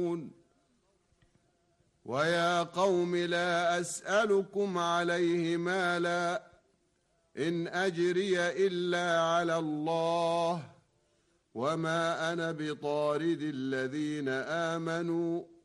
ويا قوم لا أسألكم عليه مالا إن أجري إلا على الله وما أنا بطارد الذين آمنوا